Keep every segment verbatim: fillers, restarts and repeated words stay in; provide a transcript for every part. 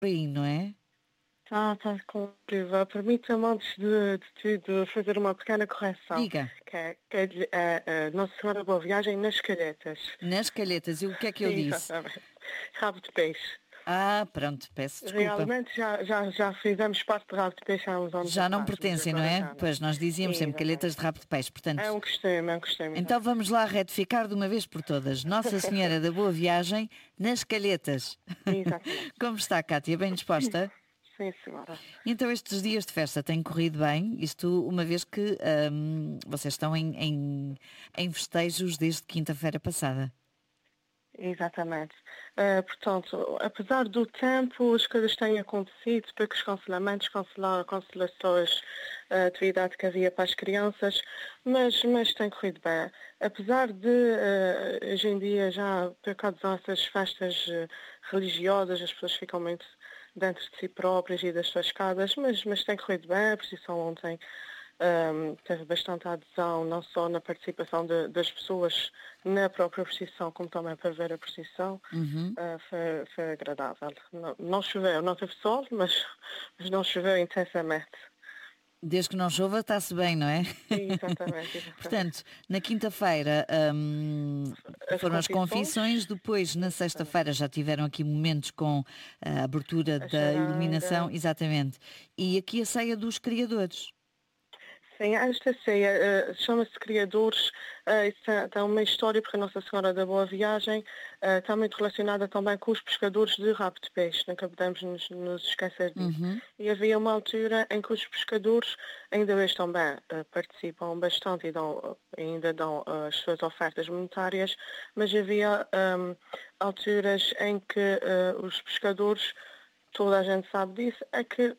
aí, não é? Ah, está incrível. Permita-me, antes de, de tudo, fazer uma pequena correção. Diga. Que é, que é de- é, é, Nossa Senhora Boa Viagem nas Calhetas. Nas Calhetas, e o que é que eu Sim, disse? exatamente. Rabo de peixe. Ah, pronto, peço desculpa. Realmente já, já, já fizemos parte de rabo de peixe há uns anos Já não atrás, mas pertencem, não agora é? já não. Pois nós dizíamos sempre calhetas Exatamente. de rabo de peixe, É portanto. um costume, é um costume, Então exatamente. vamos lá retificar de uma vez por todas. Nossa Senhora da Boa Viagem nas Calhetas. Exatamente. Como está, Cátia? Bem disposta? Sim, senhora. Então estes dias de festa têm corrido bem, isto uma vez que hum, vocês estão em, em, em festejos desde quinta-feira passada. Exatamente. Eh, portanto, apesar do tempo, as coisas têm acontecido, poucos cancelamentos, cancela- cancelações, eh, atividade que havia para as crianças, mas, mas tem corrido bem. Apesar de, eh, hoje em dia, já por causa dessas festas eh, religiosas, as pessoas ficam muito dentro de si próprias e das suas casas, mas, mas tem corrido bem. A procissão ontem um, teve bastante adesão, não só na participação de, das pessoas na própria procissão, como também para ver a procissão. Uhum. Uh, foi, foi agradável. Não, não choveu, não teve sol, mas, mas não choveu intensamente. Desde que não chova está-se bem, não é? Exatamente, exatamente. Portanto, na quinta-feira hum, As foram as confissões, confissões, depois na exatamente. sexta-feira já tiveram aqui momentos com a abertura A da charanga. iluminação, exatamente. E aqui a ceia dos criadores. Sim, esta ceia uh, chama-se Criadores, uh, isso é, tem uma história porque a Nossa Senhora da Boa Viagem uh, está muito relacionada também com os pescadores de rabo de peixe, nunca podemos nos, nos esquecer disso. Uhum. E havia uma altura em que os pescadores, ainda hoje também uh, participam bastante e dão, ainda dão uh, as suas ofertas monetárias, mas havia um, alturas em que uh, os pescadores, toda a gente sabe disso, é que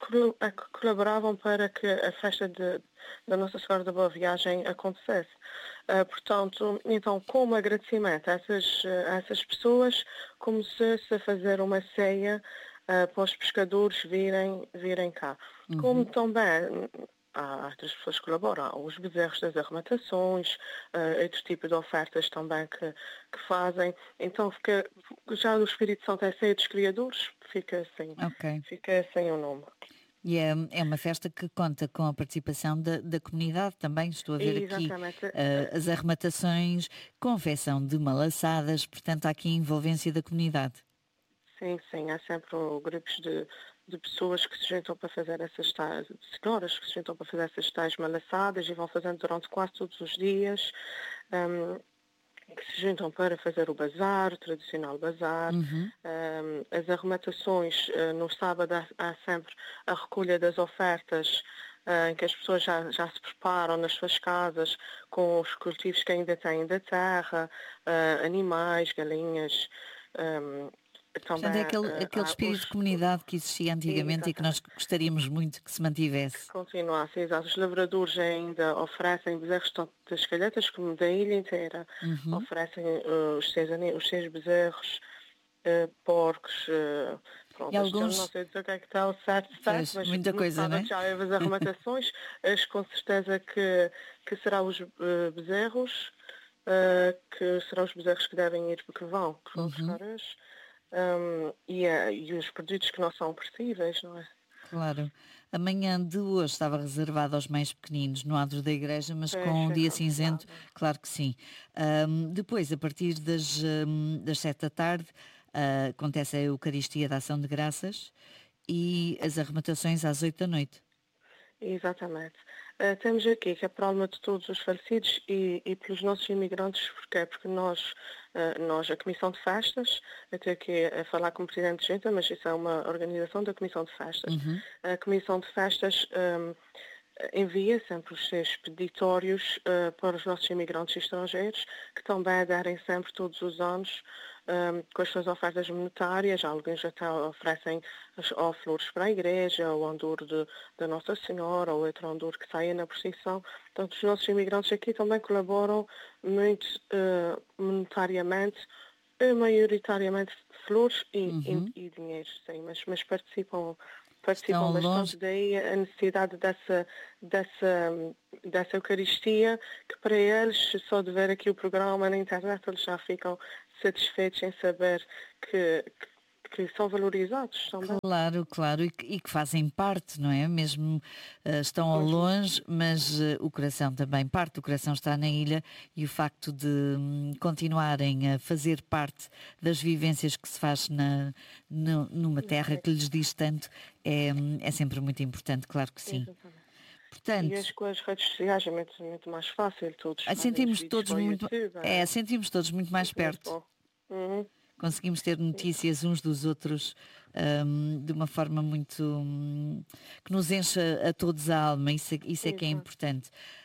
a que colaboravam para que a festa de, da Nossa Senhora da Boa Viagem acontecesse. Uh, portanto, então, como agradecimento a essas, a essas pessoas, começou-se a fazer uma ceia uh, para os pescadores virem, virem cá. Uhum. Como também há outras pessoas que colaboram, os bezerros das arrematações, uh, outro tipo de ofertas também que, que fazem. Então, fica, já o Espírito Santo é ceia dos criadores, fica assim, Ok. fica sem o nome. E é, é uma festa que conta com a participação da, da comunidade também. Estou a ver aqui Exatamente. uh, as arrematações, confecção de malaçadas, portanto há aqui a envolvência da comunidade. Sim, sim, há sempre uh, grupos de, de pessoas que se juntam para fazer essas tais, senhoras que se juntam para fazer essas tais malaçadas e vão fazendo durante quase todos os dias. Um, que se juntam para fazer o bazar, o tradicional bazar. Uhum. Um, as arrematações, uh, no sábado há, há sempre a recolha das ofertas, uh, em que as pessoas já, já se preparam nas suas casas com os cultivos que ainda têm da terra, uh, animais, galinhas. Um, Portanto, é também aquele, uh, aquele há espírito de os... comunidade que existia antigamente e que nós Exatamente. gostaríamos muito que se mantivesse. Continuasse, exato. Os lavradores ainda oferecem bezerros tanto das calhetas como da ilha inteira. Uhum. Oferecem uh, os, seis, os seis bezerros, uh, porcos, uh, E pronto, este ano não alguns, sei dizer o que é que está o certo, certo, fez mas muita no coisa, não sábado é? já houve as arrematações, acho com certeza que, que será os uh, bezerros, uh, que serão os bezerros que devem ir, porque vão, que vão Uhum. buscar hoje, um, e, uh, e os produtos que não são perecíveis, não é? Claro. A manhã de hoje estava reservada aos mais pequeninos no adro da igreja, mas Pois, com o foi dia cinzento, cancelado. claro que sim. Ahm, depois, a partir das, ahm, das sete da tarde, ah, acontece a Eucaristia da Ação de Graças e as arrematações às oito da noite. Exatamente. Uh, temos aqui que é por alma de todos os falecidos e, e pelos nossos imigrantes, porquê? Porque nós, uh, nós, a Comissão de Festas, até aqui a falar como Presidente de Junta, mas isso é uma organização da Comissão de Festas. Uhum. A Comissão de Festas um, envia sempre os seus peditórios uh, para os nossos imigrantes estrangeiros, que também aderem sempre todos os anos um, com as suas ofertas monetárias. Alguns até oferecem as, ou flores para a igreja, ou andor de, da Nossa Senhora, ou outro andor que saia na procissão. Portanto, os nossos imigrantes aqui também colaboram muito uh, monetariamente, uh, maioritariamente flores e, Uhum. e, e dinheiro, sim, mas, mas participam participam Estão bastante, longe. daí a necessidade dessa, dessa, dessa Eucaristia, que para eles, só de ver aqui o programa na internet, eles já ficam satisfeitos em saber que, que que são valorizados também. Claro, claro, e que, e que fazem parte, não é? Mesmo uh, estão ao longe, mas uh, o coração também, parte do coração está na ilha e o facto de hum, continuarem a fazer parte das vivências que se faz na, no- numa terra que lhes diz tanto é, hum, é sempre muito importante, claro que sim. Exatamente. E Portanto, hoje com as redes sociais é muito, muito mais fácil, todos ah, fazem os sentimos vídeos todos para o muito, YouTube, é, é sentimos todos muito mais muito, muito perto. bom. Uhum. Conseguimos ter notícias uns dos outros hum, de uma forma muito hum, que nos enche a todos a alma, isso, é- isso é que é Exato. importante.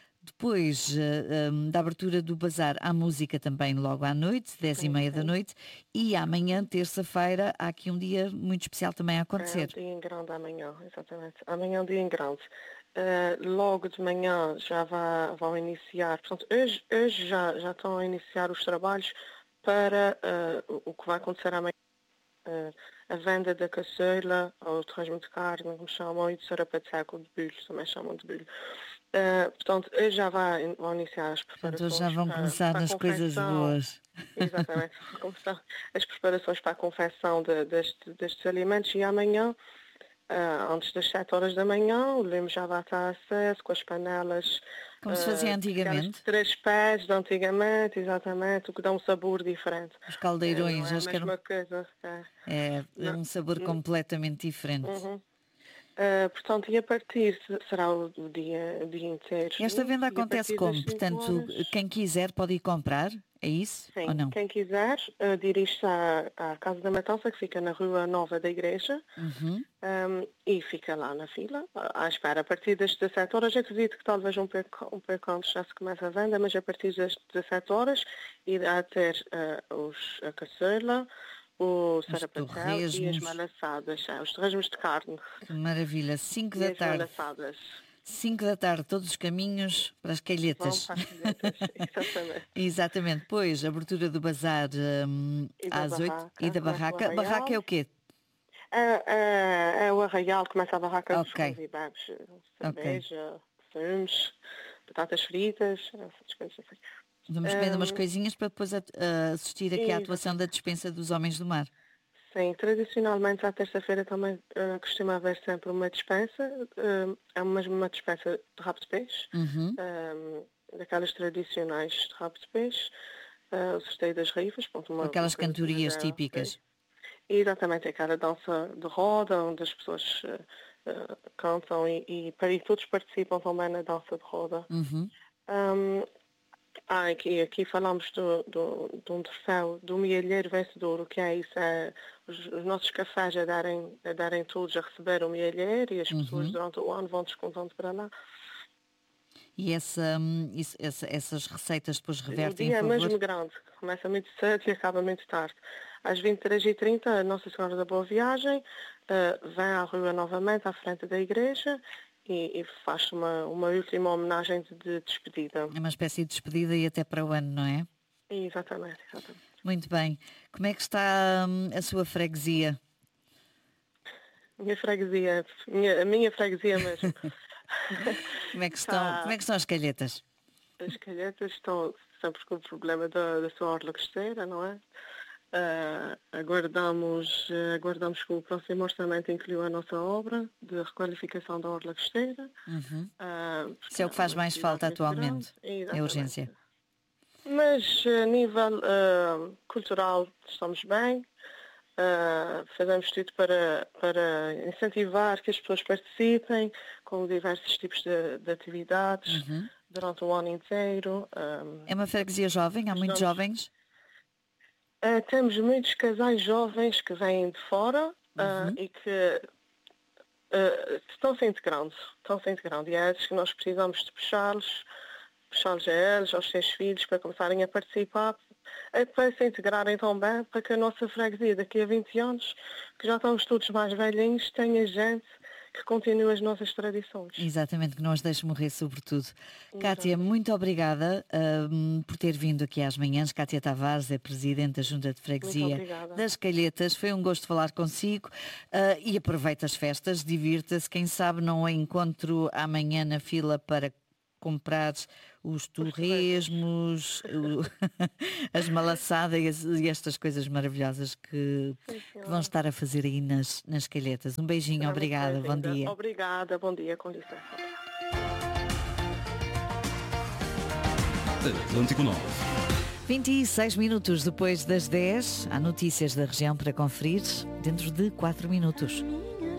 Depois eh, hum, da abertura do bazar, há música também logo à noite, dez e Sim, meia da sim. noite, e amanhã, terça-feira, há aqui um dia muito especial também a É um acontecer. dia em grande amanhã, exatamente. Amanhã é um dia em grande. Eh, logo de manhã já vá- vão iniciar, portanto, hoje, hoje já, já estão a iniciar os trabalhos para eh, o o que vai acontecer amanhã. Eh, a venda da caçula, ou de rasmo de carne, como chamam, e de sarapateco de bulho, também chamam de bulho. Eh, portanto, hoje já vai, vão iniciar as Portanto, hoje já preparações vão para, começar para a nas coisas confecção. boas. Exatamente, como são as preparações para a confecção de- deste- destes alimentos e amanhã, ah, antes das sete horas da manhã, o lume já vai estar aceso com as panelas, Como se fazia ah, aquelas de antigamente, três pés de antigamente, exatamente, o que dá um sabor diferente. os Eh, não caldeirões, é a acho que eram, mesma coisa. É, é, é não. um sabor completamente diferente. Uhum. Uh, portanto, e a partir, será o, o dia, o dia inteiro Esta isso, venda e a acontece partir das como? cinco Portanto, horas, quem quiser pode ir comprar, é isso ou sim, não? quem quiser, uh, dirige-se à, à Casa da Matança, que fica na Rua Nova da Igreja, Uhum. um, e fica lá na fila, à à espera. A partir das dezassete horas, eu acredito que talvez um pouco, um pouco antes já se começa a venda, mas a partir das dezassete horas irá ter uh, os, a caçula, o Os sarapatel e as torresmos, malaçadas, ah, os torresmos de carne que maravilha. Cinco e da as tarde. malaçadas. Cinco da tarde, todos os caminhos para as Vão calhetas. para as colheitas, exatamente. Exatamente. Depois, abertura do bazar hum, E da às oito e barraca, da começa o barraca. Barraca é arraial. o quê? É, é, é o arraial, começa a barraca dos Ok, comes e bebes. ok. Cerveja, fumes, batatas fritas, essas coisas assim. Vamos comendo umas Hum, coisinhas para depois a- a assistir aqui à atuação da exatamente. dispensa dos Homens do Mar. Sim, tradicionalmente à terça-feira também eh, costuma haver sempre uma dispensa. eh, é uma, uma dispensa de rabo de peixe, Uhum. eh, daquelas tradicionais de rabo de peixe, eh, o sorteio das rifas, pronto, Com uma, uma aquelas coisa assim do cantorias género. típicas. Exatamente, é aquela dança de roda, onde as pessoas eh, eh, cantam e, e, e todos participam também na dança de roda. Uhum. Hum, ah, aqui, aqui falamos do, do, de um troféu do mielheiro vencedor, o que é isso? É os, os nossos cafés a darem, a darem todos a receber o mielheiro e as pessoas Uhum. durante o ano vão descontando para lá. E essa, hum, isso- essa- essas receitas depois O revertem em dia é favor. mesmo grande, começa muito cedo e acaba muito tarde. Às vinte e três e trinta, a Nossa Senhora da Boa Viagem eh, vem à rua novamente, à frente da igreja, e, e faz uma, uma última homenagem de, de despedida. É uma espécie de despedida e até para o ano, não é? Exatamente, exatamente. Muito bem. Como é que está hum, a sua freguesia? Minha freguesia, minha, a minha freguesia mesmo. Como é que estão, como é Está, que estão as calhetas? as calhetas estão sempre com o problema da, da sua orla costeira, não é? Ah, aguardamos, eh, aguardamos que o próximo orçamento inclua a nossa obra de requalificação da orla costeira, Uhum. ah, Isso porque é é o que faz uma mais atividade falta muito grande. atualmente. É Exatamente. urgência. Mas a nível ah, cultural estamos bem. Ah, fazemos tudo para, para incentivar que as pessoas participem com diversos tipos de, de atividades Uhum. durante o ano inteiro. Ah, É uma freguesia jovem? Há muitos ajudamos. jovens? Ah, temos muitos casais jovens que vêm de fora ah, Uhum. e que ah, estão se integrando, estão se integrando. E é esses que nós precisamos de puxá-los, puxá-los a eles, aos seus filhos, para começarem a participar, é para se integrarem também, para que a nossa freguesia daqui a vinte anos, que já estamos todos mais velhinhos, tenha gente que continue as nossas tradições. Exatamente, que não as deixe morrer, sobretudo. Cátia, Exatamente. muito obrigada hum, por ter vindo aqui às manhãs. Cátia Tavares é Presidente da Junta de Muito Freguesia obrigada. das Calhetas. Foi um gosto falar consigo ah, e aproveita as festas, divirta-se. Quem sabe não a encontro amanhã na fila para comprar os torresmos, o- as malaçadas e estas coisas maravilhosas que, Sim, que vão senhora. estar a fazer aí nas, nas calhetas. Um beijinho, Será muito obrigada, bom bem-vinda. dia. Obrigada, bom dia, com licença. Atlântico Norte. vinte e seis minutos depois das dez, há notícias da região para conferir dentro de quatro minutos.